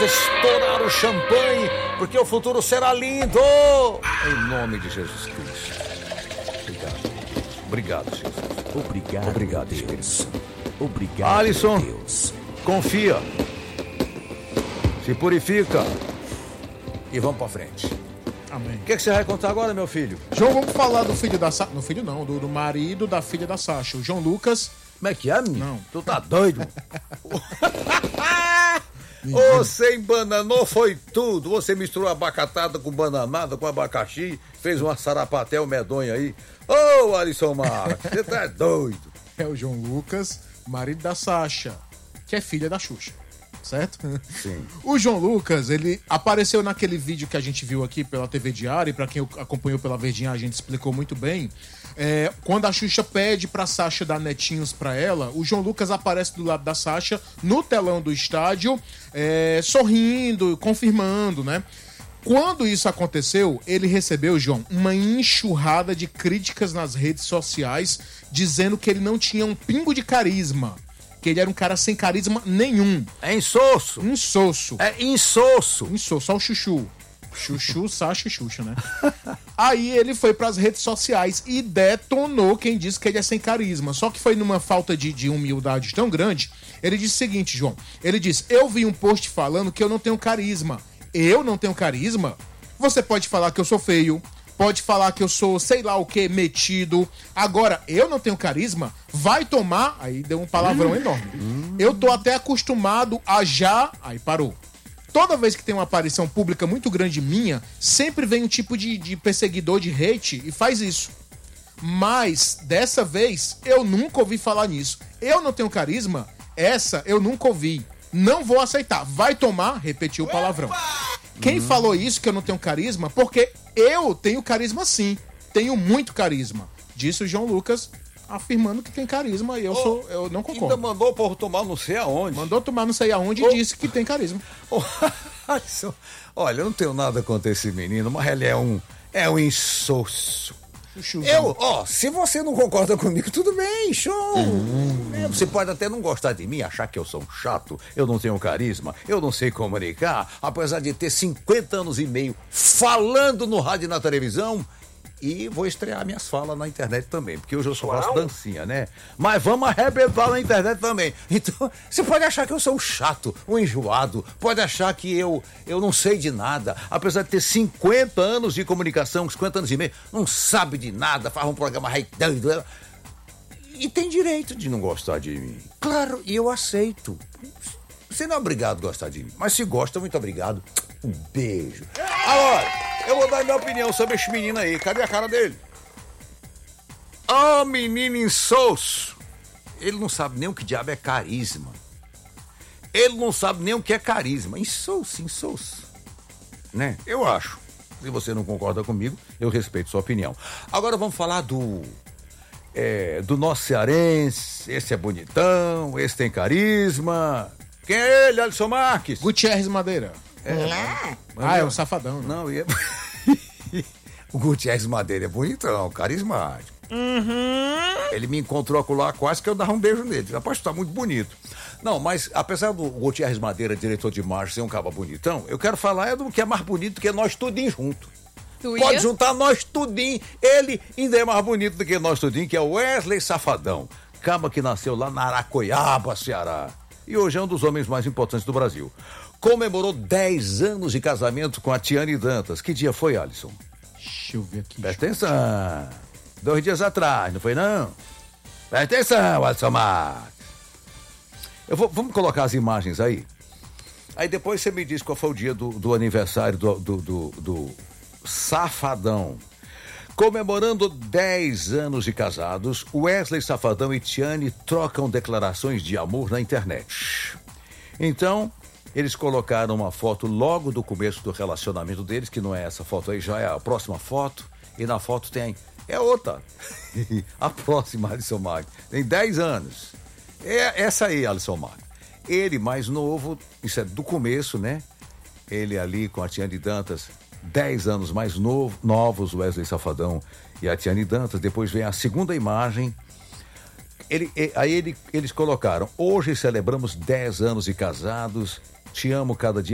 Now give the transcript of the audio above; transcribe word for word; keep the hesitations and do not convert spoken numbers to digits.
estourar o champanhe, porque o futuro será lindo. Em nome de Jesus Cristo. Obrigado. Obrigado, Jesus. Obrigado, Obrigado, Deus. Obrigado, Alisson, Deus. confia. Se purifica. E vamos pra frente. Amém. O que, que você vai contar agora, meu filho? João, vamos falar do filho da Sasha. No filho não, do, do marido da filha da Sasha, o João Lucas. Como é que é, menino? Não. Tu tá doido? Você embananou foi tudo. Você misturou abacatada com bananada, com abacaxi, fez uma sarapatel medonha aí. Ô, oh, Alisson Marques, você tá doido. É o João Lucas, marido da Sasha, que é filha da Xuxa, certo? Sim. O João Lucas, ele apareceu naquele vídeo que a gente viu aqui pela T V Diário, e pra quem acompanhou pela Verdinha, a gente explicou muito bem. É, quando a Xuxa pede pra Sasha dar netinhos pra ela, o João Lucas aparece do lado da Sasha, no telão do estádio, é, sorrindo, confirmando, né? Quando isso aconteceu, ele recebeu, João, uma enxurrada de críticas nas redes sociais, dizendo que ele não tinha um pingo de carisma, que ele era um cara sem carisma nenhum. É insosso. Insosso. É insosso. Insosso, só o chuchu. Chuchu, Sasha e Xuxa, né? Aí ele foi pras redes sociais e detonou quem disse que ele é sem carisma. Só que foi numa falta de, de humildade tão grande. Ele disse o seguinte, João. Ele disse, eu vi um post falando que eu não tenho carisma. Eu não tenho carisma? Você pode falar que eu sou feio, pode falar que eu sou sei lá o que, metido. Agora, eu não tenho carisma? Vai tomar... Aí deu um palavrão hum. enorme. Hum. Eu tô até acostumado a já... Aí parou. Toda vez que tem uma aparição pública muito grande minha, sempre vem um tipo de, de perseguidor, de hate, e faz isso. Mas, dessa vez, eu nunca ouvi falar nisso. Eu não tenho carisma? Essa eu nunca ouvi. Não vou aceitar. Vai tomar, repetiu o palavrão. Quem hum. falou isso, que eu não tenho carisma? Porque eu tenho carisma sim. Tenho muito carisma. Disse o João Lucas, afirmando que tem carisma e eu, oh, sou, eu não concordo. Ainda mandou o povo tomar não sei aonde. Mandou tomar não sei aonde oh. e disse que tem carisma. Oh. Olha, eu não tenho nada contra esse menino, mas ele é um, é um insosso. Eu, ó, oh, se você não concorda comigo, tudo bem, show. Uhum. É, você pode até não gostar de mim, achar que eu sou um chato, eu não tenho carisma, eu não sei comunicar, apesar de ter cinquenta anos e meio falando no rádio e na televisão. E vou estrear minhas falas na internet também, porque hoje eu só faço dancinha, né? Mas vamos arrebentar na internet também. Então, você pode achar que eu sou um chato, um enjoado, pode achar que eu, eu não sei de nada, apesar de ter cinquenta anos de comunicação, cinquenta anos e meio, não sabe de nada, faz um programa doido. E tem direito de não gostar de mim. Claro, e eu aceito. Você não é obrigado a gostar de mim, mas se gosta, muito obrigado. Um beijo. Agora, eu vou dar minha opinião sobre esse menino aí. Cadê a cara dele? Ó, oh, menino insosso. Ele não sabe nem o que diabo é carisma. Ele não sabe nem o que é carisma. Insosso, insosso. Né? Eu acho. Se você não concorda comigo, eu respeito sua opinião. Agora vamos falar do... É, do nosso cearense. Esse é bonitão, esse tem carisma. Quem é ele, Alisson Marques? Gutierrez Madeira. É, ah, é um safadão. Né? Não, ia... O Gutierrez Madeira é bonitão, carismático. Uhum. Ele me encontrou lá, quase que eu dava um beijo nele. Rapaz, tá muito bonito. Não, mas apesar do Gutierrez Madeira, diretor de marcha, ser um cara bonitão, eu quero falar é do que é mais bonito do que nós tudinho junto. Tu Pode ia? juntar nós tudinho. Ele ainda é mais bonito do que nós tudinho, que é o Wesley Safadão. Caba que nasceu lá na Aracoiaba, Ceará. E hoje é um dos homens mais importantes do Brasil. Comemorou dez anos de casamento com a Tiane Dantas. Que dia foi, Alisson? Deixa eu ver aqui. Presta atenção. Dois dias atrás, não foi não? Presta atenção, Alisson Marques. Eu vou, vamos colocar as imagens aí. Aí depois você me diz qual foi o dia do, do aniversário do, do, do, do Safadão. Comemorando dez anos de casados, Wesley Safadão e Tiane trocam declarações de amor na internet. Então, eles colocaram uma foto logo do começo do relacionamento deles, que não é essa foto aí, já é a próxima foto, e na foto tem, é outra, a próxima, Alisson Marques, tem dez anos. É essa aí, Alisson Marques. Ele mais novo, isso é do começo, né? Ele ali com a Tiane Dantas, dez anos mais novo, novos, Wesley Safadão e a Tiane Dantas. Depois vem a segunda imagem. Ele, aí ele, eles colocaram: hoje celebramos dez anos de casados, te amo cada dia